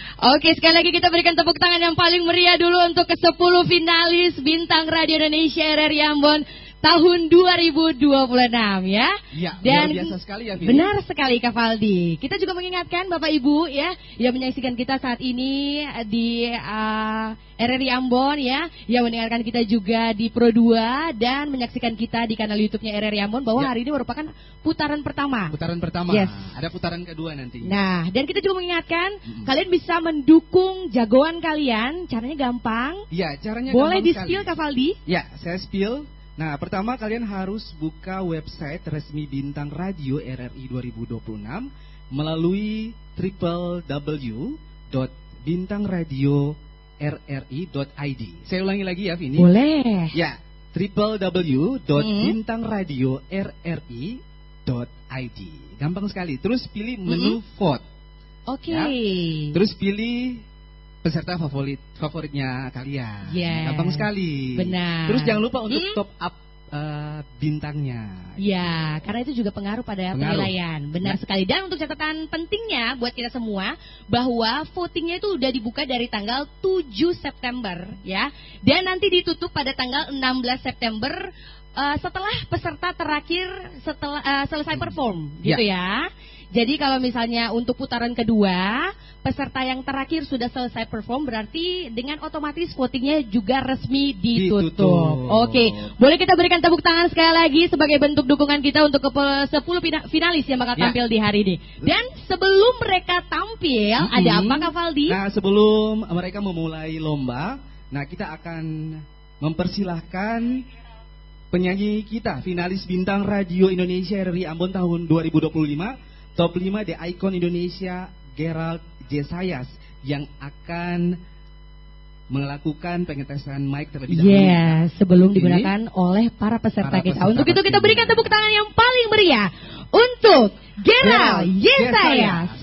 Oke, sekali lagi kita berikan tepuk tangan yang paling meriah dulu untuk ke-10 finalis Bintang Radio Indonesia RRI Ambon tahun 2026 ya. Ya, dan luar biasa sekali ya, Vini. Benar sekali Kak Valdi. Kita juga mengingatkan Bapak Ibu ya yang menyaksikan kita saat ini di RRI Ambon ya, yang mendengarkan kita juga di Pro 2 dan menyaksikan kita di kanal YouTube-nya RRI Ambon bahwa hari ini merupakan putaran pertama. Putaran pertama. Yes. Ada putaran kedua nanti. Nah, dan kita juga mengingatkan kalian bisa mendukung jagoan kalian. Caranya gampang. Iya, caranya boleh gampang di-spill sekali. Kak Valdi? Ya, saya spill. Nah, pertama kalian harus buka website resmi Bintang Radio RRI 2026 melalui www.bintangradio.rri.id. Saya ulangi lagi ya, Vini. Boleh. Ya, www.bintangradio.rri.id. Gampang sekali. Terus pilih menu vote. Oke. Ya. Terus pilih peserta favoritnya kalian. Gampang sekali. Benar. Terus jangan lupa untuk top up bintangnya. Ya, karena itu juga pengaruh pada penilaian. Benar sekali. Dan untuk catatan pentingnya buat kita semua bahwa votingnya itu udah dibuka dari tanggal 7 September ya. Dan nanti ditutup pada tanggal 16 September setelah peserta terakhir selesai perform gitu ya. Jadi kalau misalnya untuk putaran kedua peserta yang terakhir sudah selesai perform, berarti dengan otomatis votingnya juga resmi ditutup. Oke, boleh kita berikan tepuk tangan sekali lagi sebagai bentuk dukungan kita untuk ke 10 finalis yang bakal tampil di hari ini. Dan sebelum mereka tampil, ada apa Kak Valdi? Nah, sebelum mereka memulai lomba, nah kita akan mempersilahkan penyanyi kita, finalis Bintang Radio Indonesia RRI Ambon tahun 2025, Top 5 The Icon Indonesia, Gerald Jesayas, yang akan melakukan pengetesan mic terlebih dahulu. Yes, sebelum digunakan oleh para peserta kita. Untuk itu kita berikan tepuk tangan yang paling meriah untuk Gerald Jesayas.